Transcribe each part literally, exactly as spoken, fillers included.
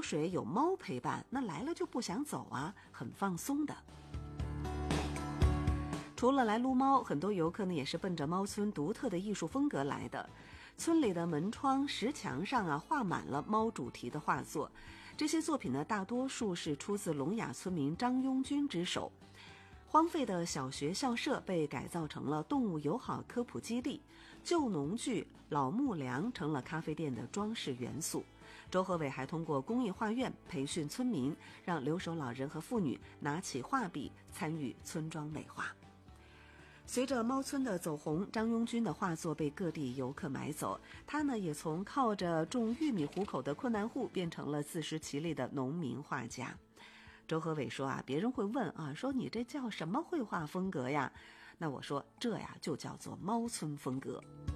水有猫陪伴，那来了就不想走啊，很放松的。除了来撸猫，很多游客呢也是奔着猫村独特的艺术风格来的。村里的门窗、石墙上啊画满了猫主题的画作，这些作品呢大多数是出自聋哑村民张庸军之手。荒废的小学校舍被改造成了动物友好科普基地，旧农具、老木梁成了咖啡店的装饰元素。周和伟还通过公益画院培训村民，让留守老人和妇女拿起画笔参与村庄美化。随着猫村的走红，张庸军的画作被各地游客买走，他呢也从靠着种玉米糊口的困难户变成了自食其力的农民画家。周和伟说啊，别人会问啊，说你这叫什么绘画风格呀？那我说这呀就叫做猫村风格。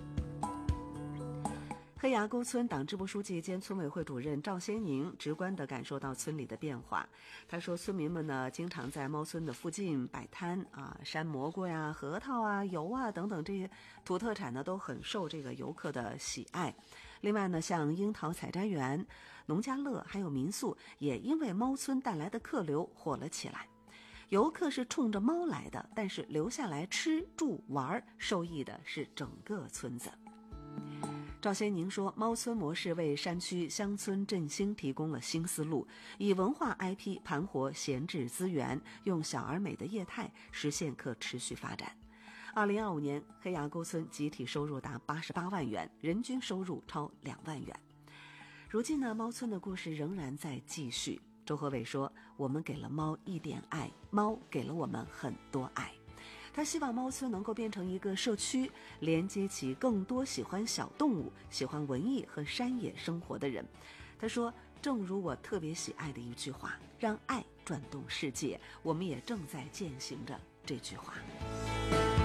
黑崖沟村党支部书记兼村委会主任赵先宁直观地感受到村里的变化。他说，村民们呢经常在猫村的附近摆摊啊，山蘑菇呀、核桃啊、油啊等等这些土特产呢都很受这个游客的喜爱。另外呢，像樱桃采摘园、农家乐还有民宿也因为猫村带来的客流火了起来。游客是冲着猫来的，但是留下来吃住玩，受益的是整个村子。赵先宁说，猫村模式为山区乡村振兴提供了新思路，以文化 I P 盘活闲置资源，用小而美的业态实现可持续发展。二零二五年，黑崖沟村集体收入达八十八万元，人均收入超两万元。如今呢，猫村的故事仍然在继续。周和伟说，我们给了猫一点爱，猫给了我们很多爱。他希望猫村能够变成一个社区，连接起更多喜欢小动物、喜欢文艺和山野生活的人。他说，正如我特别喜爱的一句话，让爱转动世界，我们也正在践行着这句话。